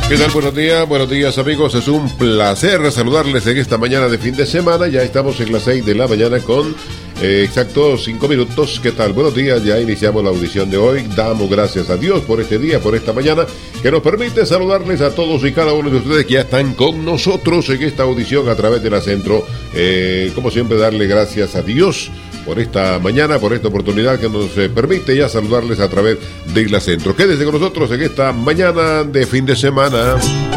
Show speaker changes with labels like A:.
A: ¿Qué tal? Buenos días amigos, es un placer saludarles en esta mañana de fin de semana. Ya estamos en las 6 de la mañana con exactos 5 minutos. ¿Qué tal? Buenos días, ya iniciamos la audición de hoy. Damos gracias a Dios por este día, por esta mañana, que nos permite saludarles a todos y cada uno de ustedes que ya están con nosotros en esta audición a través de la Centro. Como siempre, darle gracias a Dios por esta mañana, por esta oportunidad que nos permite ya saludarles a través de Isla Centro. Quédense con nosotros en esta mañana de fin de semana.